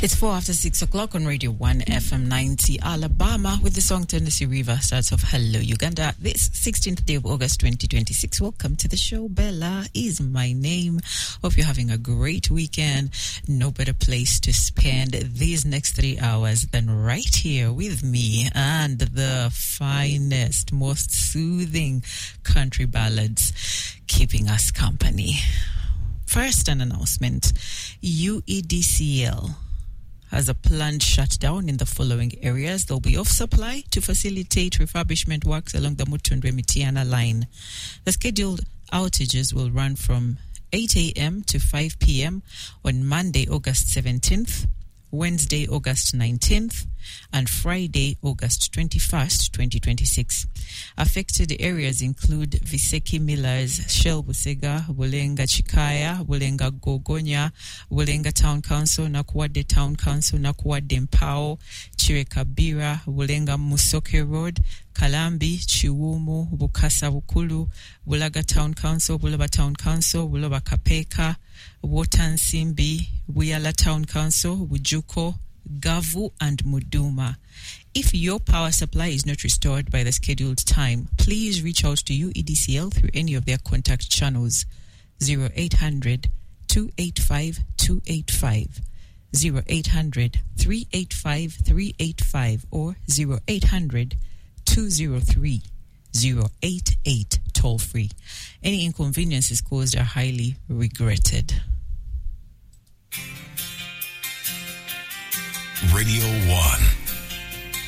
It's 6:04 on Radio 1 FM 90 Alabama with the song Tennessee River starts off Hello Uganda. This 16th day of August 2026. Welcome to the show. Bella is my name. Hope you're having a great weekend. No better place to spend these next 3 hours than right here with me and the finest, most soothing country ballads keeping us company. First, an announcement. UEDCL has a planned shutdown in the following areas. They'll be off supply to facilitate refurbishment works along the Mutundwe-Mitiana line. The scheduled outages will run from 8 a.m. to 5 p.m. on Monday, August 17th, Wednesday, August 19th, and Friday, August 21st, 2026. Affected areas include Viseki Millers, Shell Busega, Bulenga Chikaya, Bulenga Gogonya, Bulenga Town Council, Nakuwade Town Council, Nakuwade Mpao, Chirekabira, Bulenga Musoke Road, Kalambi, Chiwumu, Bukasa Bukulu, Bulaga Town Council, Bulaba Town Council, Bulaba Kapeka, Wotansimbi, Buyala Town Council, Bujuko, Gavu, and Muduma. If your power supply is not restored by the scheduled time, please reach out to UEDCL through any of their contact channels. 0800 285 285, 0800 385 385, or 0800 203 088 toll free. Any inconveniences caused are highly regretted. Radio 1.